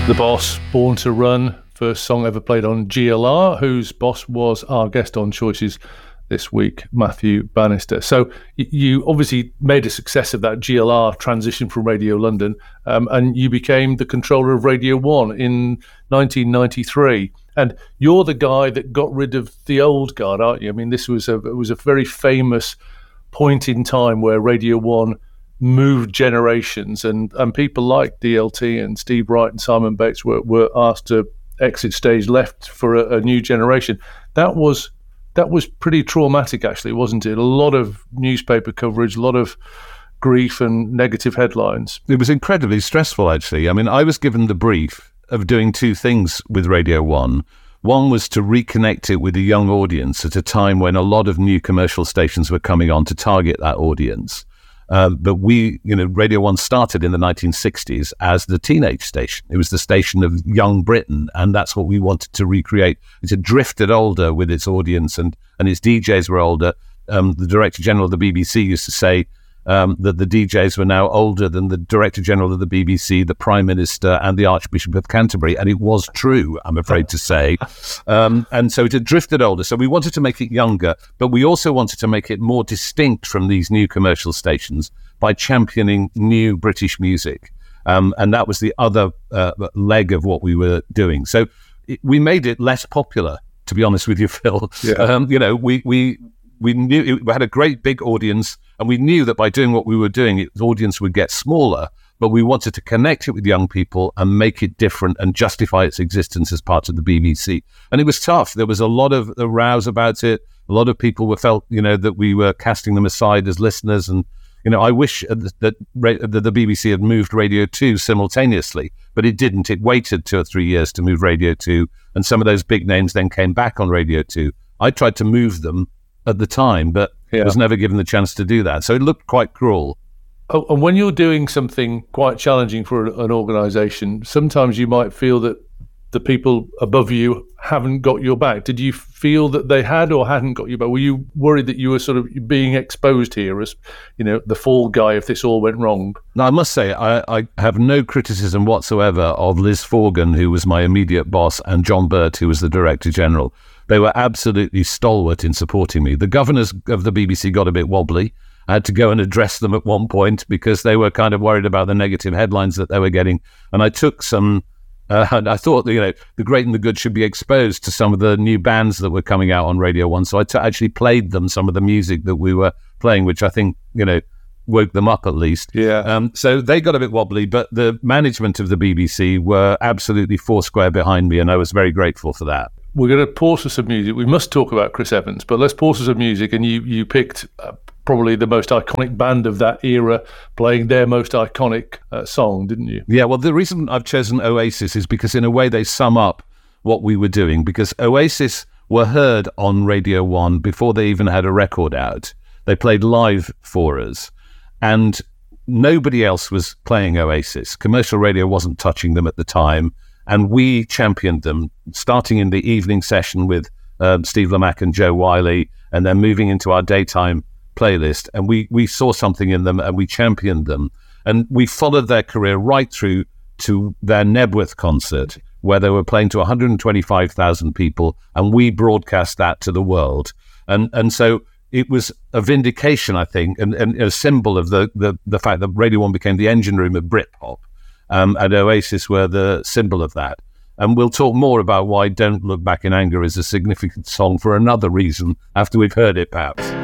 The Boss, Born to Run, first song ever played on GLR, whose boss was our guest on Choices this week, Matthew Bannister. So you obviously made a success of that GLR transition from Radio London, and you became the controller of Radio 1 in 1993. And you're the guy that got rid of the old guard, aren't you? I mean, it was a very famous point in time where Radio 1 moved generations, and people like DLT and Steve Wright and Simon Bates were asked to exit stage left for a new generation. That was pretty traumatic, actually, wasn't it? A lot of newspaper coverage, a lot of grief and negative headlines. It was incredibly stressful, actually. I mean, I was given the brief of doing two things with Radio 1. One was to reconnect it with a young audience at a time when a lot of new commercial stations were coming on to target that audience. But Radio 1 started in the 1960s as the teenage station. It was the station of young Britain, and that's what we wanted to recreate. It had drifted older with its audience, and its DJs were older. The Director General of the BBC used to say that the DJs were now older than the Director General of the BBC, the Prime Minister, and the Archbishop of Canterbury. And it was true, I'm afraid to say. And so it had drifted older. So we wanted to make it younger, but we also wanted to make it more distinct from these new commercial stations by championing new British music. And that was the other leg of what we were doing. So we made it less popular, to be honest with you, Phil. Yeah. We knew it had a great big audience, and we knew that by doing what we were doing, its audience would get smaller, but we wanted to connect it with young people and make it different and justify its existence as part of the BBC. And it was tough. There was a lot of rows about it. A lot of people felt, that we were casting them aside as listeners. And, I wish that the BBC had moved Radio 2 simultaneously, but it didn't. It waited 2 or 3 years to move Radio 2, and some of those big names then came back on Radio 2. I tried to move them at the time, but was never given the chance to do that. So it looked quite cruel. Oh, and when you're doing something quite challenging for an organisation, sometimes you might feel that the people above you haven't got your back. Did you feel that they had or hadn't got your back? Were you worried that you were sort of being exposed here as, the fall guy if this all went wrong? Now, I must say, I have no criticism whatsoever of Liz Forgan, who was my immediate boss, and John Burt, who was the Director General. They were absolutely stalwart in supporting me. The governors of the BBC got a bit wobbly. I had to go and address them at one point because they were kind of worried about the negative headlines that they were getting. And I took some, I thought, the great and the good should be exposed to some of the new bands that were coming out on Radio 1. So I actually played them some of the music that we were playing, which I think, woke them up at least. Yeah. So they got a bit wobbly, but the management of the BBC were absolutely foursquare behind me, and I was very grateful for that. We're going to pause for some music. We must talk about Chris Evans, but let's pause for some music. And you picked probably the most iconic band of that era playing their most iconic song, didn't you? Yeah, well, the reason I've chosen Oasis is because in a way they sum up what we were doing, because Oasis were heard on Radio 1 before they even had a record out. They played live for us, and nobody else was playing Oasis. Commercial radio wasn't touching them at the time. And we championed them, starting in the evening session with Steve Lamacq and Joe Wiley, and then moving into our daytime playlist. And we saw something in them, and we championed them. And we followed their career right through to their Nebworth concert, where they were playing to 125,000 people, and we broadcast that to the world. And so it was a vindication, I think, and a symbol of the fact that Radio 1 became the engine room of Britpop. And Oasis were the symbol of that. And we'll talk more about why Don't Look Back in Anger is a significant song for another reason after we've heard it, perhaps.